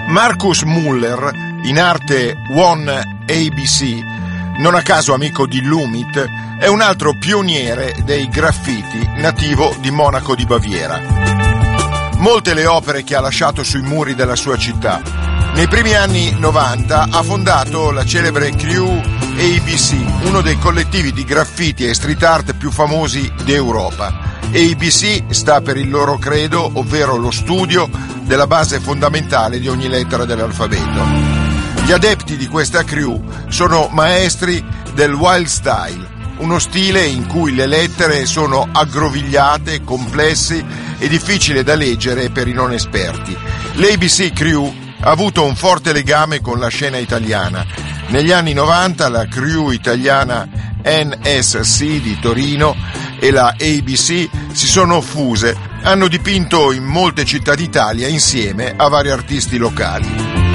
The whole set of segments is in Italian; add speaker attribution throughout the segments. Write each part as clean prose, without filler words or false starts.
Speaker 1: Marcus Muller, in arte One ABC, non a caso amico di Lumit, è un altro pioniere dei graffiti, nativo di Monaco di Baviera. Molte le opere che ha lasciato sui muri della sua città. Nei primi anni 90 ha fondato la celebre Crew ABC, uno dei collettivi di graffiti e street art più famosi d'Europa. ABC sta per il loro credo, ovvero lo studio della base fondamentale di ogni lettera dell'alfabeto. Gli adepti di questa crew sono maestri del wild style, uno stile in cui le lettere sono aggrovigliate, complessi e difficili da leggere per i non esperti. L'ABC Crew ha avuto un forte legame con la scena italiana. Negli anni 90 la crew italiana NSC di Torino e la ABC si sono fuse, hanno dipinto in molte città d'Italia insieme a vari artisti locali.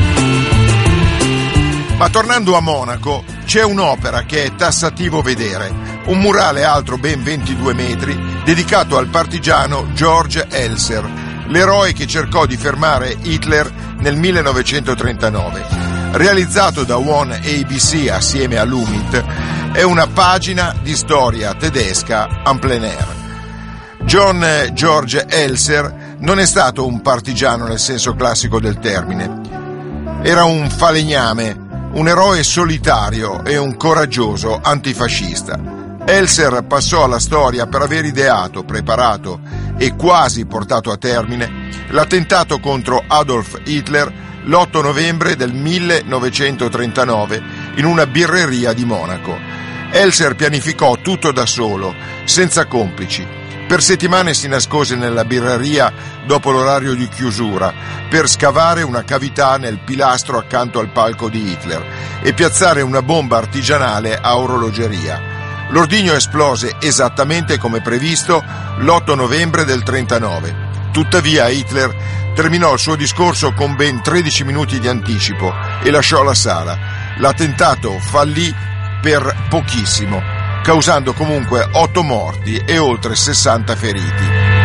Speaker 1: Ma tornando a Monaco, c'è un'opera che è tassativo vedere, un murale alto ben 22 metri dedicato al partigiano George Elser, l'eroe che cercò di fermare Hitler nel 1939. Realizzato da One ABC assieme a Lumit, è una pagina di storia tedesca en plein air. John George Elser non è stato un partigiano nel senso classico del termine. Era un falegname, un eroe solitario e un coraggioso antifascista. Elser passò alla storia per aver ideato, preparato e quasi portato a termine l'attentato contro Adolf Hitler l'8 novembre del 1939 in una birreria di Monaco. Elser pianificò tutto da solo, senza complici. Per settimane si nascose nella birreria dopo l'orario di chiusura per scavare una cavità nel pilastro accanto al palco di Hitler e piazzare una bomba artigianale a orologeria. L'ordigno esplose esattamente come previsto l'8 novembre del 39. Tuttavia Hitler terminò il suo discorso con ben 13 minuti di anticipo e lasciò la sala. L'attentato fallì per pochissimo, causando comunque 8 morti e oltre 60 feriti.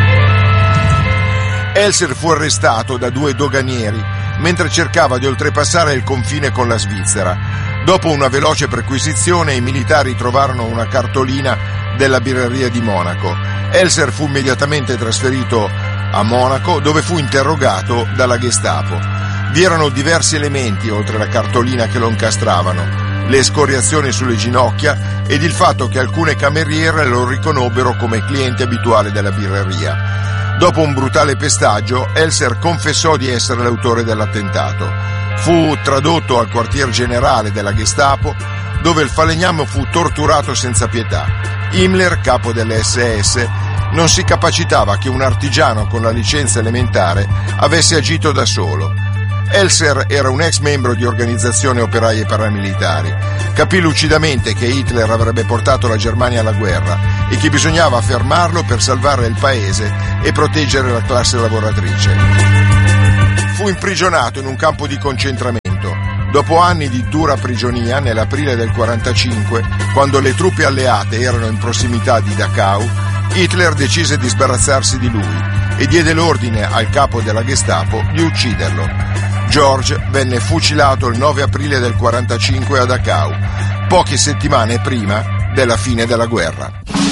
Speaker 1: Elser fu arrestato da 2 doganieri mentre cercava di oltrepassare il confine con la Svizzera. Dopo una veloce perquisizione, i militari trovarono una cartolina della birreria di Monaco. Elser fu immediatamente trasferito a Monaco, dove fu interrogato dalla Gestapo. Vi erano diversi elementi oltre la cartolina che lo incastravano: le escoriazioni sulle ginocchia ed il fatto che alcune cameriere lo riconobbero come cliente abituale della birreria. Dopo un brutale pestaggio, Elser confessò di essere l'autore dell'attentato. Fu tradotto al quartier generale della Gestapo, dove il falegname fu torturato senza pietà. Himmler, capo delle SS, non si capacitava che un artigiano con la licenza elementare avesse agito da solo. Elser era un ex membro di organizzazioni operaie paramilitari. Capì lucidamente che Hitler avrebbe portato la Germania alla guerra e che bisognava fermarlo per salvare il paese e proteggere la classe lavoratrice. Fu imprigionato in un campo di concentramento. Dopo anni di dura prigionia, nell'aprile del 1945, quando le truppe alleate erano in prossimità di Dachau, Hitler decise di sbarazzarsi di lui e diede l'ordine al capo della Gestapo di ucciderlo. George venne fucilato il 9 aprile del 1945 a Dachau, poche settimane prima della fine della guerra.